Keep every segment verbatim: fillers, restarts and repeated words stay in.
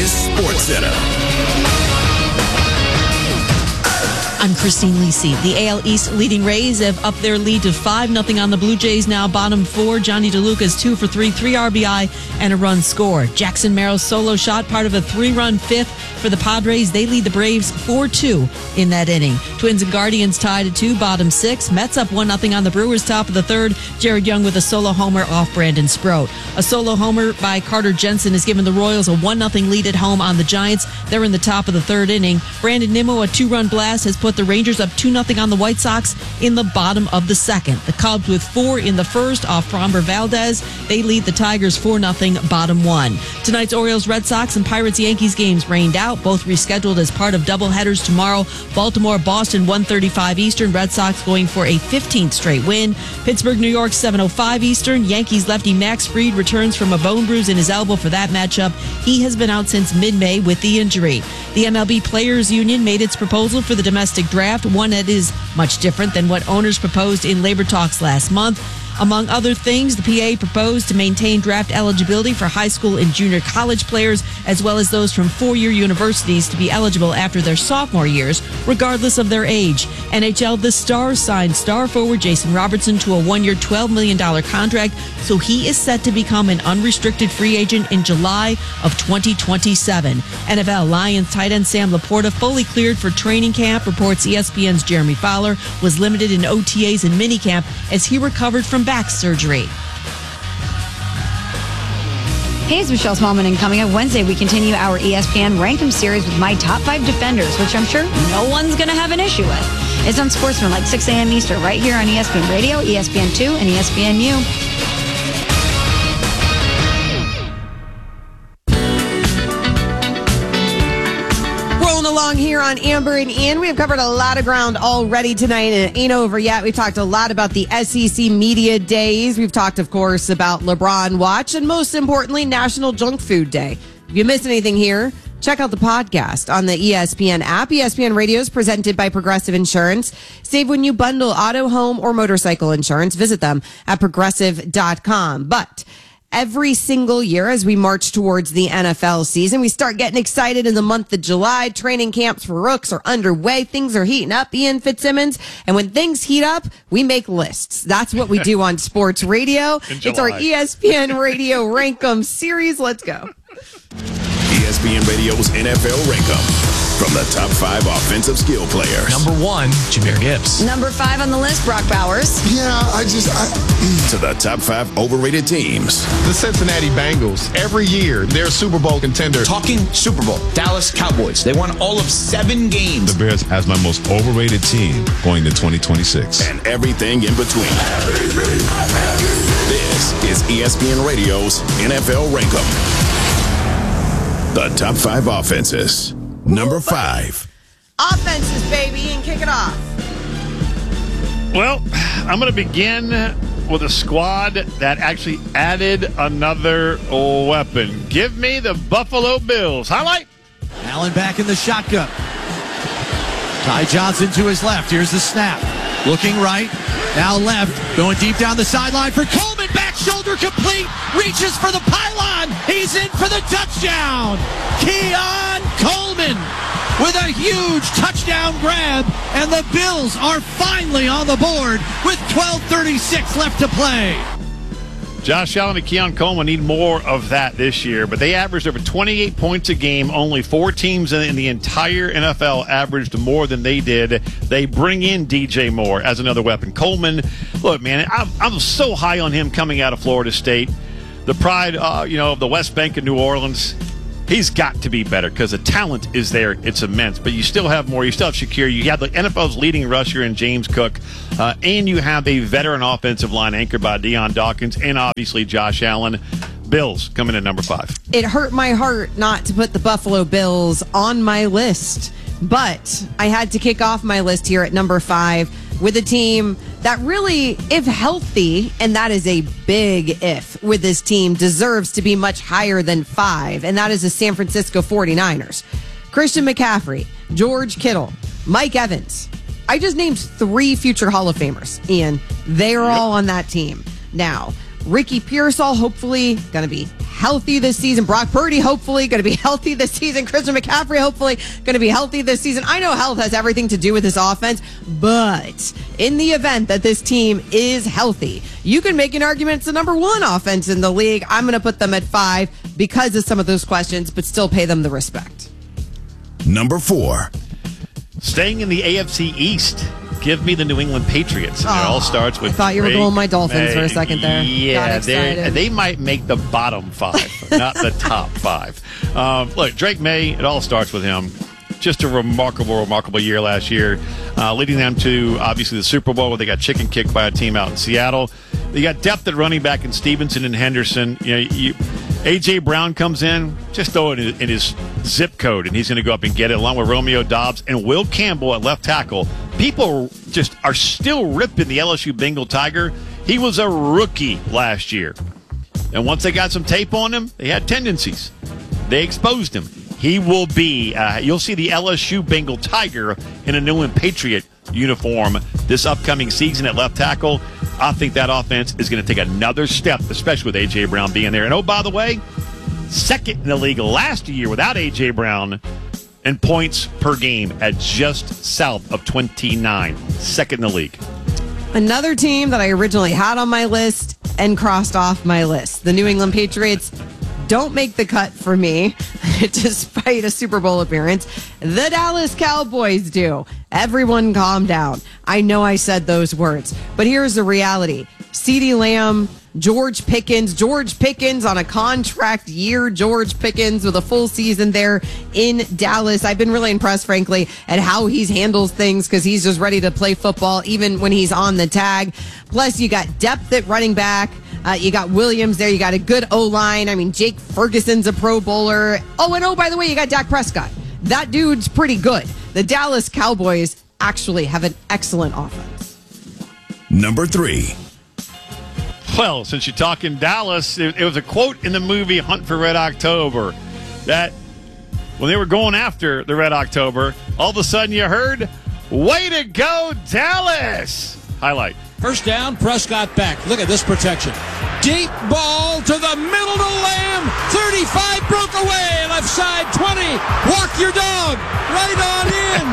is SportsCenter. I'm Christine Lisi. The A L East leading Rays have upped their lead to five nothing on the Blue Jays, now bottom four. Johnny DeLuca's two for three, three R B I, and a run score. Jackson Merrill's solo shot, part of a three-run fifth for the Padres. They lead the Braves four two in that inning. Twins and Guardians tied at two, bottom six. Mets up one nothing on the Brewers, top of the third. Jared Young with a solo homer off Brandon Sproat. A solo homer by Carter Jensen has given the Royals a one nothing lead at home on the Giants. They're in the top of the third inning. Brandon Nimmo, a two-run blast, has put the Rangers up two nothing on the White Sox in the bottom of the second. The Cubs with four in the first off Framber Valdez. They lead the Tigers four nothing, bottom one. Tonight's Orioles, Red Sox, and Pirates Yankees games rained out, both rescheduled as part of doubleheaders tomorrow. Baltimore, Boston, one thirty-five Eastern. Red Sox going for a fifteenth straight win. Pittsburgh, New York, seven oh five Eastern. Yankees lefty Max Fried returns from a bone bruise in his elbow for that matchup. He has been out since mid-May with the injury. The M L B Players Union made its proposal for the domestic draft, one that is much different than what owners proposed in labor talks last month. Among other things, the P A proposed to maintain draft eligibility for high school and junior college players, as well as those from four-year universities to be eligible after their sophomore years, regardless of their age. N H L The Stars signed star forward Jason Robertson to a one-year, twelve million dollars contract, so he is set to become an unrestricted free agent in July of twenty twenty-seven. N F L Lions tight end Sam Laporta fully cleared for training camp, reports E S P N's Jeremy Fowler, was limited in O T As and minicamp as he recovered from back surgery. Hey, it's Michelle Smallman, and coming up Wednesday, we continue our E S P N Rankem series with my top five defenders, which I'm sure no one's going to have an issue with. It's on Sportsman, like six a.m. Eastern, right here on E S P N Radio, E S P N two, and E S P N U. Along here on Amber and Ian. We have covered a lot of ground already tonight, and it ain't over yet. We've talked a lot about the S E C Media Days. We've talked, of course, about LeBron Watch, and most importantly, National Junk Food Day. If you missed anything here, check out the podcast on the E S P N app. E S P N Radio is presented by Progressive Insurance. Save when you bundle auto, home, or motorcycle insurance. Visit them at progressive dot com. But every single year as we march towards the N F L season, we start getting excited in the month of July. Training camps for rooks are underway. Things are heating up, Ian Fitzsimmons. And when things heat up, we make lists. That's what we do on sports radio. It's our E S P N Radio Rankem series. Let's go. E S P N Radio's N F L Rankem. From the top five offensive skill players. Number one, Jahmyr Gibbs. Number five on the list, Brock Bowers. Yeah, I just... I... To the top five overrated teams. The Cincinnati Bengals. Every year, they're a Super Bowl contender. Talking Super Bowl. Dallas Cowboys. They won all of seven games. The Bears has my most overrated team going to twenty twenty-six. And everything in between. This is E S P N Radio's N F L Rankem. The top five offenses. Number five. Offenses, baby, and kick it off. Well, I'm going to begin with a squad that actually added another weapon. Give me the Buffalo Bills. Highlight. Allen back in the shotgun. Ty Johnson to his left. Here's the snap. Looking right. Now left. Going deep down the sideline for Coleman. Back shoulder complete. Reaches for the pylon. He's in for the touchdown. Keon Coleman with a huge touchdown grab. And the Bills are finally on the board with twelve thirty-six left to play. Josh Allen and Keon Coleman need more of that this year, but they averaged over twenty-eight points a game. Only four teams in the entire N F L averaged more than they did. They bring in D J Moore as another weapon. Coleman, look, man, I'm, I'm so high on him coming out of Florida State. The pride, uh, you know, of the West Bank of New Orleans. He's got to be better because the talent is there. It's immense. But you still have more. You still have Shakir. You have the N F L's leading rusher in James Cook. Uh, and you have a veteran offensive line anchored by Deion Dawkins and obviously Josh Allen. Bills coming in number five. It hurt my heart not to put the Buffalo Bills on my list. But I had to kick off my list here at number five with a team that really, if healthy, and that is a big if with this team, deserves to be much higher than five, and that is the San Francisco forty-niners. Christian McCaffrey, George Kittle, Mike Evans. I just named three future Hall of Famers, Ian. They're all on that team. Now, Ricky Pearsall, hopefully going to be healthy this season. Brock Purdy, hopefully going to be healthy this season. Christian McCaffrey, hopefully going to be healthy this season. I know health has everything to do with this offense, but in the event that this team is healthy, you can make an argument it's the number one offense in the league. I'm going to put them at five because of some of those questions, but still pay them the respect. Number four. Staying in the A F C East. Give me the New England Patriots. Oh, it all starts with I thought you were Drake going my Dolphins May. for a second there. Yeah, Got excited. they might make the bottom five, not the top five. Um, look, Drake May, it all starts with him. Just a remarkable, remarkable year last year, uh, leading them to, obviously, the Super Bowl where they got chicken kicked by a team out in Seattle. They got depth at running back in Stevenson and Henderson. You know, you, A J. Brown comes in, just throw it in, in his zip code, and he's going to go up and get it, along with Romeo Doubs and Will Campbell at left tackle. People just are still ripping the L S U Bengal Tiger. He was a rookie last year. And once they got some tape on him, they had tendencies. They exposed him. He will be, uh, you'll see the L S U Bengal Tiger in a New England Patriot uniform this upcoming season at left tackle. I think that offense is going to take another step, especially with A J. Brown being there. And oh, by the way, second in the league last year without A J. Brown in points per game at just south of twenty-nine. Second in the league. Another team that I originally had on my list and crossed off my list. The New England Patriots don't make the cut for me, despite a Super Bowl appearance. The Dallas Cowboys do. Everyone calm down. I know I said those words, but here's the reality. CeeDee Lamb, George Pickens, George Pickens on a contract year, George Pickens with a full season there in Dallas. I've been really impressed, frankly, at how he handles things because he's just ready to play football even when he's on the tag. Plus, you got depth at running back. Uh, you got Williams there. You got a good O-line. I mean, Jake Ferguson's a Pro Bowler. Oh, and oh, by the way, you got Dak Prescott. That dude's pretty good. The Dallas Cowboys actually have an excellent offense. Number three. Well, since you're talking Dallas, it, it was a quote in the movie Hunt for Red October that when they were going after the Red October, all of a sudden you heard, "Way to go, Dallas!" Highlight. First down, Prescott back. Look at this protection. Deep ball to the middle to Lamb. thirty-five broke away. Left side twenty. Walk your dog. Right on in.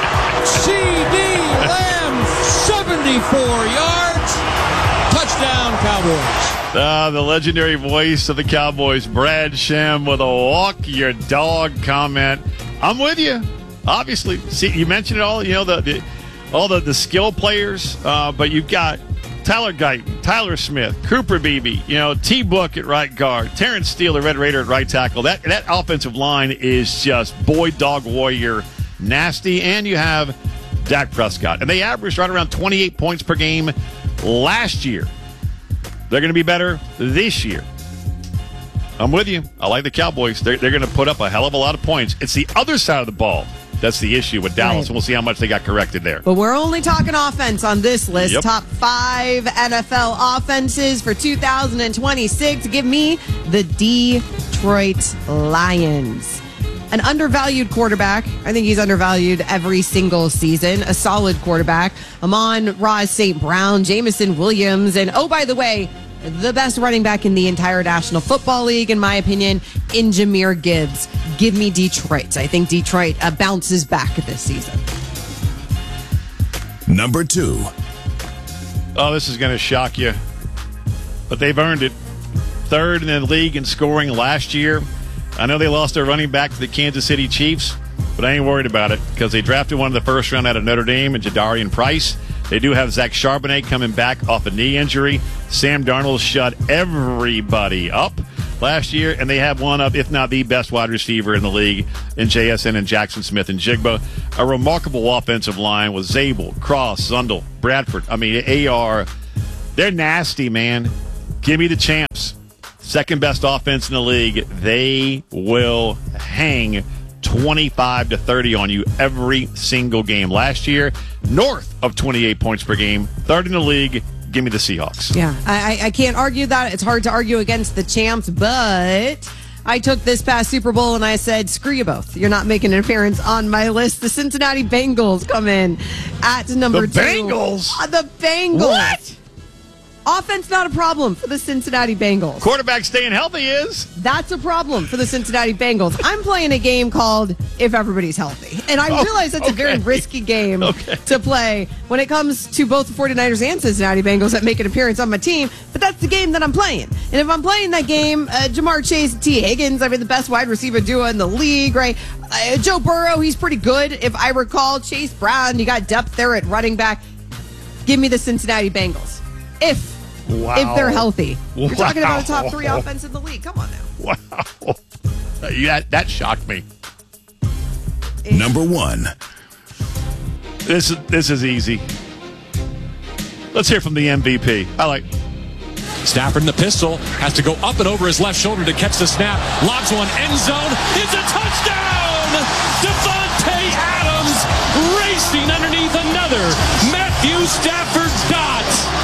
C D Lamb, seventy-four yards. Touchdown, Cowboys. Uh, the legendary voice of the Cowboys, Brad Shem, with a walk your dog comment. I'm with you. Obviously, see, you mentioned it all. You know the. the all the, the skill players, uh, but you've got Tyler Guyton, Tyler Smith, Cooper Beebe, you know, T-Book at right guard, Terrence Steele, the Red Raider at right tackle. That that offensive line is just boy, dog, warrior, nasty. And you have Dak Prescott. And they averaged right around twenty-eight points per game last year. They're going to be better this year. I'm with you. I like the Cowboys. They're, they're going to put up a hell of a lot of points. It's the other side of the ball. That's the issue with Dallas, right. And we'll see how much they got corrected there. But we're only talking offense on this list. Yep. Top five N F L offenses for two thousand twenty-six. Give me the Detroit Lions. An undervalued quarterback. I think he's undervalued every single season. A solid quarterback. Amon-Ra Saint Brown, Jameson Williams, and oh, by the way, the best running back in the entire National Football League, in my opinion, in Jahmyr Gibbs. Give me Detroit. I think Detroit uh, bounces back this season. Number two. Oh, this is going to shock you, but they've earned it. Third in the league in scoring last year. I know they lost their running back to the Kansas City Chiefs, but I ain't worried about it because they drafted one in the first round out of Notre Dame and Jadarian Price. They do have Zach Charbonnet coming back off a knee injury. Sam Darnold shut everybody up last year, and they have one of, if not the best wide receiver in the league in J S N and Jackson Smith and Jigba. A remarkable offensive line with Zabel, Cross, Zundel, Bradford. I mean, they are, they're nasty, man. Give me the champs. Second best offense in the league. They will hang twenty-five to thirty on you every single game. Last year, north of twenty-eight points per game. Third in the league. Give me the Seahawks. Yeah, I, I can't argue that. It's hard to argue against the champs, but I took this past Super Bowl and I said, screw you both. You're not making an appearance on my list. The Cincinnati Bengals come in at number the two. Bengals? Uh, the Bengals. What? Offense, not a problem for the Cincinnati Bengals. Quarterback staying healthy is. That's a problem for the Cincinnati Bengals. I'm playing a game called If Everybody's Healthy. And I Oh, realize that's okay. a very risky game Okay. to play when it comes to both the 49ers and Cincinnati Bengals that make an appearance on my team. But that's the game that I'm playing. And if I'm playing that game, uh, Jamar Chase, T. Higgins, I mean, the best wide receiver duo in the league, right? Uh, Joe Burrow, he's pretty good. If I recall, Chase Brown, you got depth there at running back. Give me the Cincinnati Bengals. If Wow. if they're healthy. You're Wow. talking about a top three offense in the league. Come on now. Wow. That, that shocked me. Number one. This is this is easy. Let's hear from the M V P. I like. Stafford in the pistol has to go up and over his left shoulder to catch the snap. Lobs one end zone. It's a touchdown! Devontae Adams racing underneath another Matthew Stafford dot.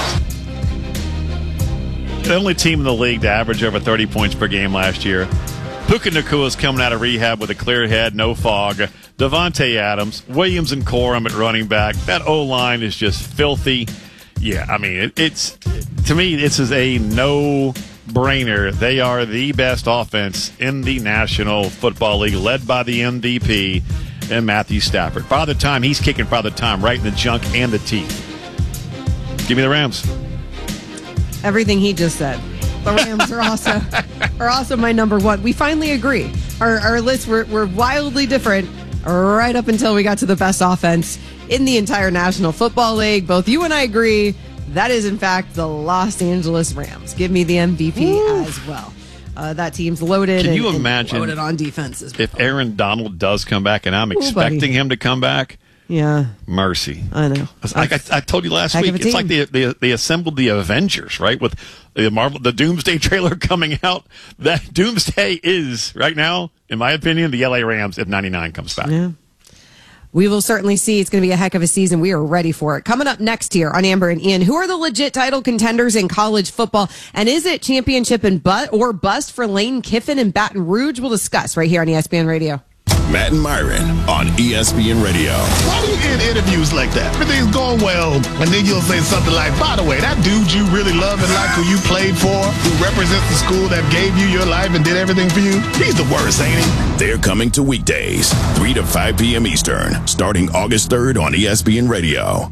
The only team in the league to average over thirty points per game last year. Puka Nakua's coming out of rehab with a clear head, no fog. Devontae Adams, Williams and Corum at running back. That O-line is just filthy. Yeah, I mean, it, it's to me, this is a no-brainer. They are the best offense in the National Football League, led by the M V P and Matthew Stafford. Father Time, he's kicking Father Time right in the junk and the teeth. Give me the Rams. Everything he just said. The Rams are also are also my number one. We finally agree. Our our lists were, were wildly different right up until we got to the best offense in the entire National Football League. Both you and I agree that is in fact the Los Angeles Rams. Give me the M V P Ooh. As well. Uh, that team's loaded. Can and, you and imagine loaded on defenses? if Aaron Donald does come back, and I'm expecting buddy. him to come back? Yeah. Mercy. I know. It's Like I, I told you last Heck week, of a it's like team. they, they they assembled the Avengers, right? With the Marvel, the Doomsday trailer coming out. That Doomsday is right now, in my opinion, the L A Rams if ninety-nine comes back. Yeah. We will certainly see. It's going to be a heck of a season. We are ready for it. Coming up next here on Amber and Ian, who are the legit title contenders in college football? And is it championship and but or bust for Lane Kiffin and Baton Rouge? We'll discuss right here on E S P N Radio. Matt and Myron on E S P N Radio. Why do you end interviews like that? Everything's going well, and then you'll say something like, by the way, that dude you really love and like who you played for, who represents the school that gave you your life and did everything for you, he's the worst, ain't he? They're coming to weekdays, three to five p.m. Eastern, starting August third on E S P N Radio.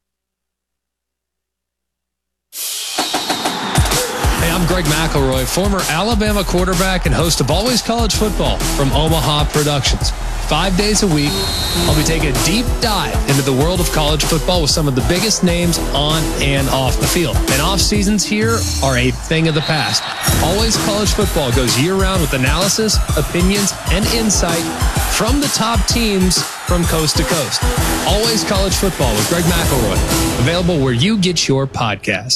Hey, I'm Greg McElroy, former Alabama quarterback and host of Always College Football from Omaha Productions. Five days a week, I'll be taking a deep dive into the world of college football with some of the biggest names on and off the field. And off seasons here are a thing of the past. Always College Football goes year-round with analysis, opinions, and insight from the top teams from coast to coast. Always College Football with Greg McElroy. Available where you get your podcast.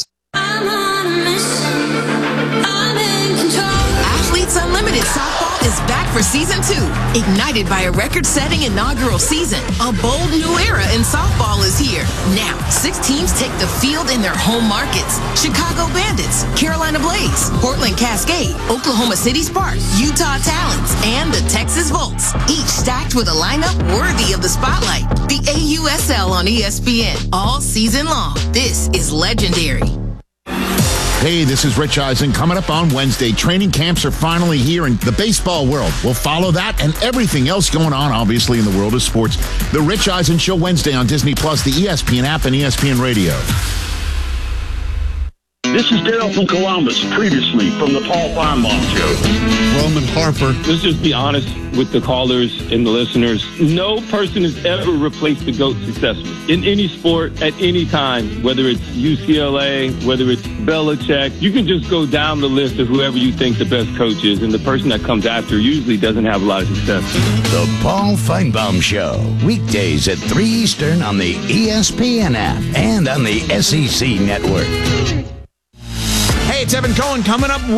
Athletes Unlimited Softball is back for season two. Ignited by a record-setting inaugural season, a bold new era in softball is here. Now, six teams take the field in their home markets. Chicago Bandits, Carolina Blaze, Portland Cascade, Oklahoma City Sparks, Utah Talons, and the Texas Volts. Each stacked with a lineup worthy of the spotlight. The A U S L on E S P N all season long. This is legendary. Hey, this is Rich Eisen. Coming up on Wednesday, training camps are finally here in the baseball world. We'll follow that and everything else going on, obviously, in the world of sports. The Rich Eisen Show Wednesday on Disney Plus, the E S P N app, and E S P N Radio. This is Dale from Columbus, previously from the Paul Feinbaum Show. Roman Harper. Let's just be honest with the callers and the listeners. No person has ever replaced the GOAT successfully in any sport at any time, whether it's U C L A, whether it's Belichick. You can just go down the list of whoever you think the best coach is, and the person that comes after usually doesn't have a lot of success. The Paul Feinbaum Show, weekdays at three Eastern on the E S P N app and on the S E C network. Hey, it's Evan Cohen coming up